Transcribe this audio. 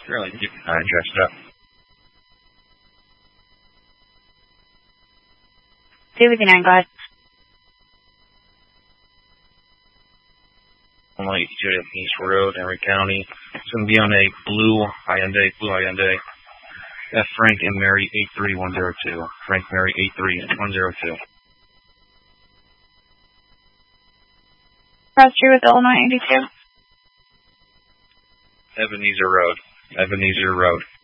Really, you can dress it up. Stay with you, 9 God. Only East Road, Henry County. It's going to be on a blue Hyundai. That's Frank and Mary 83102. Frank Mary 83102. Cross Street with Illinois 82. Ebenezer Road.